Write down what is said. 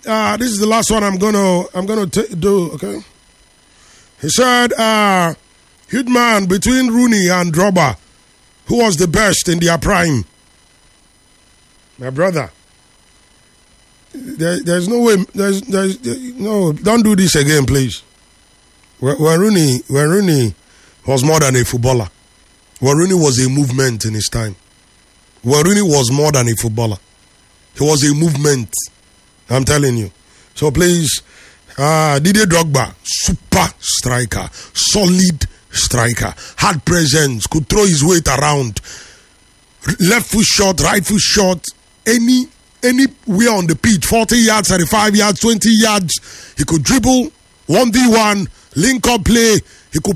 this is the last one I'm gonna do. Okay. He said, Hitman between Rooney and Drogba, who was the best in their prime? My brother. There's no way. There's no. Don't do this again, please. When Rooney was more than a footballer. When Rooney was a movement in his time. When Rooney was more than a footballer. He was a movement. I'm telling you. So please, Didier Drogba, super striker, solid striker, had presence, could throw his weight around. Left foot shot, right foot shot, anywhere on the pitch, 40 yards, 35 yards, 20 yards. He could dribble, 1v1, link up play. He could